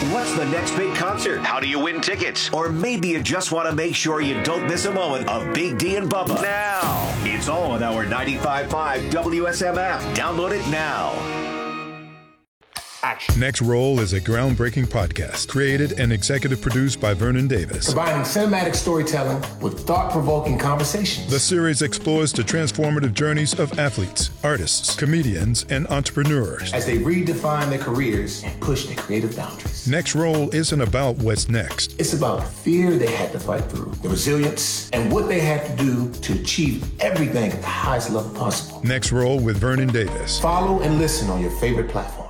What's the next big concert? How do you win tickets? Or maybe you just want to make sure you don't miss a moment of Big D and Bubba. Now, it's all on our 95.5 WSM app. Download it now. Action. Next Roll is a groundbreaking podcast created and executive produced by Vernon Davis. Combining cinematic storytelling with thought-provoking conversations. The series explores the transformative journeys of athletes, artists, comedians, and entrepreneurs as they redefine their careers and push their creative boundaries. Next Roll isn't about what's next. It's about the fear they had to fight through, the resilience, and what they had to do to achieve everything at the highest level possible. Next Roll with Vernon Davis. Follow and listen on your favorite platform.